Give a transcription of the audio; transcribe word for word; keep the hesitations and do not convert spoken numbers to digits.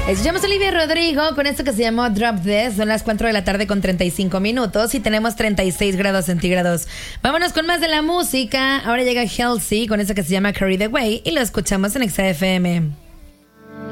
Escuchamos a Olivia Rodrigo con esto que se llamó Drop This. Son las cuatro de la tarde con treinta y cinco minutos y tenemos treinta y seis grados centígrados. Vámonos con más de la música. Ahora llega Halsey con esto que se llama Carry the Way y lo escuchamos en Exa F M.